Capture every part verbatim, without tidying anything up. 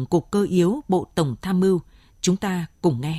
trưởng Cục Cơ yếu Bộ Tổng Tham mưu. Chúng ta cùng nghe.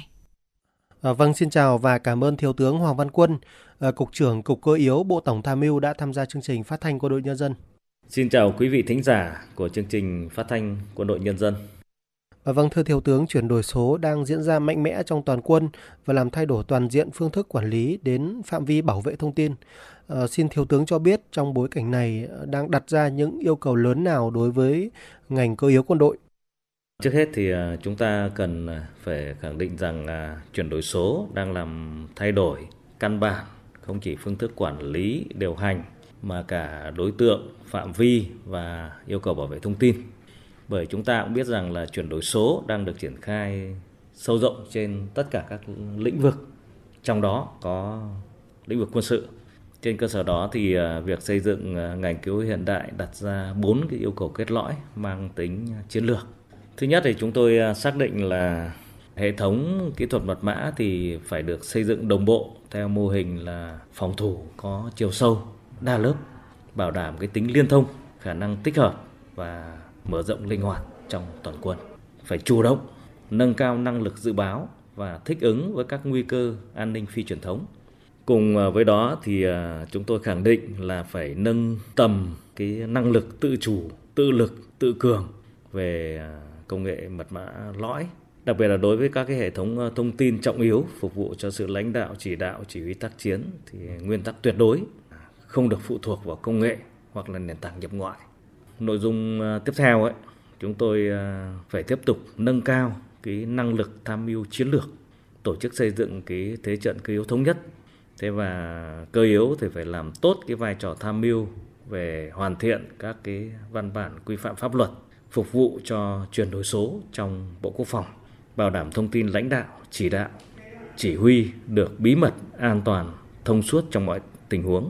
À, vâng, xin chào và cảm ơn Thiếu tướng Hoàng Văn Quân, à, Cục trưởng Cục Cơ yếu Bộ Tổng Tham mưu đã tham gia chương trình phát thanh Quân đội Nhân dân. Xin chào quý vị thính giả của chương trình phát thanh Quân đội Nhân dân. À, vâng, thưa Thiếu tướng, chuyển đổi số đang diễn ra mạnh mẽ trong toàn quân và làm thay đổi toàn diện phương thức quản lý đến phạm vi bảo vệ thông tin. À, xin Thiếu tướng cho biết trong bối cảnh này đang đặt ra những yêu cầu lớn nào đối với ngành cơ yếu quân đội? Trước hết thì chúng ta cần phải khẳng định rằng chuyển đổi số đang làm thay đổi căn bản không chỉ phương thức quản lý, điều hành mà cả đối tượng, phạm vi và yêu cầu bảo vệ thông tin. Bởi chúng ta cũng biết rằng là chuyển đổi số đang được triển khai sâu rộng trên tất cả các lĩnh vực, trong đó có lĩnh vực quân sự. Trên cơ sở đó thì việc xây dựng ngành cứu hiện đại đặt ra bốn cái yêu cầu cốt lõi mang tính chiến lược. Thứ nhất thì chúng tôi xác định là hệ thống kỹ thuật mật mã thì phải được xây dựng đồng bộ theo mô hình là phòng thủ có chiều sâu, đa lớp, bảo đảm cái tính liên thông, khả năng tích hợp và mở rộng linh hoạt trong toàn quân. Phải chủ động, nâng cao năng lực dự báo và thích ứng với các nguy cơ an ninh phi truyền thống. Cùng với đó thì chúng tôi khẳng định là phải nâng tầm cái năng lực tự chủ, tự lực, tự cường về công nghệ mật mã lõi, đặc biệt là đối với các cái hệ thống thông tin trọng yếu phục vụ cho sự lãnh đạo, chỉ đạo, chỉ huy tác chiến thì nguyên tắc tuyệt đối không được phụ thuộc vào công nghệ hoặc là nền tảng nhập ngoại. Nội dung tiếp theo ấy, chúng tôi phải tiếp tục nâng cao cái năng lực tham mưu chiến lược, tổ chức xây dựng cái thế trận cơ yếu thống nhất. Thế và cơ yếu thì phải làm tốt cái vai trò tham mưu về hoàn thiện các cái văn bản quy phạm pháp luật phục vụ cho chuyển đổi số trong Bộ Quốc phòng, bảo đảm thông tin lãnh đạo, chỉ đạo, chỉ huy được bí mật, an toàn, thông suốt trong mọi tình huống.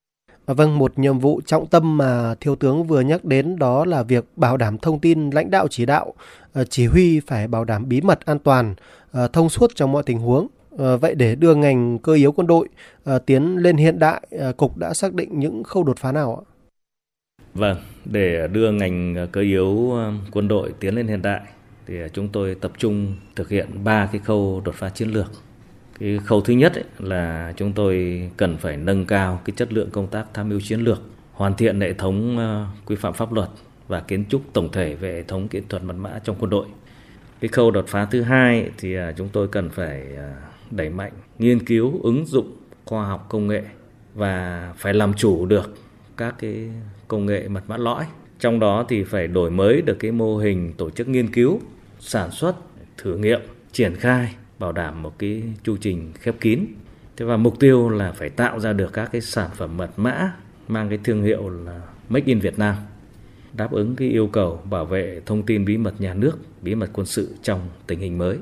À, vâng, một nhiệm vụ trọng tâm mà Thiếu tướng vừa nhắc đến đó là việc bảo đảm thông tin lãnh đạo chỉ đạo, chỉ huy phải bảo đảm bí mật, an toàn, thông suốt trong mọi tình huống. Vậy để đưa ngành cơ yếu quân đội tiến lên hiện đại, Cục đã xác định những khâu đột phá nào ạ? Vâng, để đưa ngành cơ yếu quân đội tiến lên hiện đại thì chúng tôi tập trung thực hiện ba cái khâu đột phá chiến lược. Cái khâu thứ nhất ấy là chúng tôi cần phải nâng cao cái chất lượng công tác tham mưu chiến lược, hoàn thiện hệ thống quy phạm pháp luật và kiến trúc tổng thể về hệ thống kỹ thuật mật mã trong quân đội. Cái khâu đột phá thứ hai thì chúng tôi cần phải đẩy mạnh nghiên cứu, ứng dụng khoa học công nghệ và phải làm chủ được các cái công nghệ mật mã lõi. Trong đó thì phải đổi mới được cái mô hình tổ chức nghiên cứu, sản xuất, thử nghiệm, triển khai, bảo đảm một cái chu trình khép kín. Thế và mục tiêu là phải tạo ra được các cái sản phẩm mật mã mang cái thương hiệu là Make in Việt Nam, đáp ứng cái yêu cầu bảo vệ thông tin bí mật nhà nước, bí mật quân sự trong tình hình mới.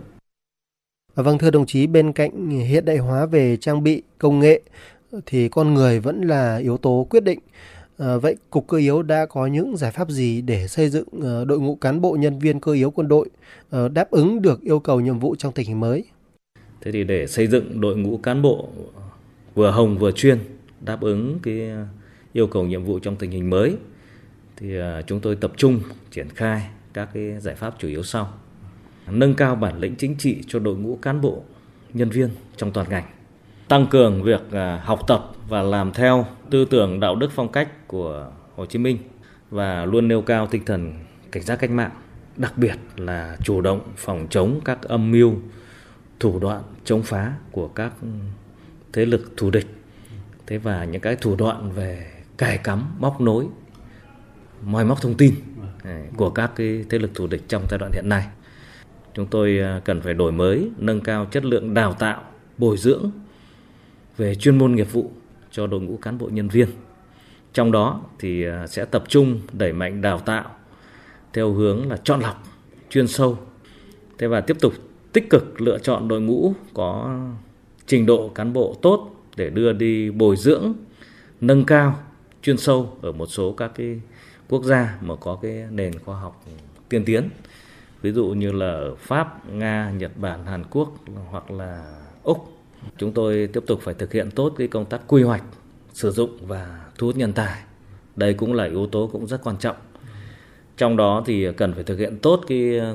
Vâng, thưa đồng chí, bên cạnh hiện đại hóa về trang bị, công nghệ thì con người vẫn là yếu tố quyết định. À, vậy Cục Cơ yếu đã có những giải pháp gì để xây dựng uh, đội ngũ cán bộ nhân viên cơ yếu quân đội uh, đáp ứng được yêu cầu nhiệm vụ trong tình hình mới? Thế thì để xây dựng đội ngũ cán bộ vừa hồng vừa chuyên đáp ứng cái yêu cầu nhiệm vụ trong tình hình mới thì uh, chúng tôi tập trung triển khai các cái giải pháp chủ yếu sau. Nâng cao bản lĩnh chính trị cho đội ngũ cán bộ nhân viên trong toàn ngành, tăng cường việc học tập và làm theo tư tưởng đạo đức phong cách của Hồ Chí Minh và luôn nêu cao tinh thần cảnh giác cách mạng, đặc biệt là chủ động phòng chống các âm mưu, thủ đoạn chống phá của các thế lực thù địch. Thế và những cái thủ đoạn về cài cắm, móc nối, moi móc thông tin của các cái thế lực thù địch trong giai đoạn hiện nay. Chúng tôi cần phải đổi mới, nâng cao chất lượng đào tạo, bồi dưỡng về chuyên môn nghiệp vụ cho đội ngũ cán bộ nhân viên. Trong đó thì sẽ tập trung đẩy mạnh đào tạo theo hướng là chọn lọc, chuyên sâu. Thế và tiếp tục tích cực lựa chọn đội ngũ có trình độ cán bộ tốt để đưa đi bồi dưỡng, nâng cao, chuyên sâu ở một số các cái quốc gia mà có cái nền khoa học tiên tiến. Ví dụ như là ở Pháp, Nga, Nhật Bản, Hàn Quốc hoặc là Úc. Chúng tôi tiếp tục phải thực hiện tốt cái công tác quy hoạch, sử dụng và thu hút nhân tài. Đây cũng là yếu tố cũng rất quan trọng. Trong đó thì cần phải thực hiện tốt cái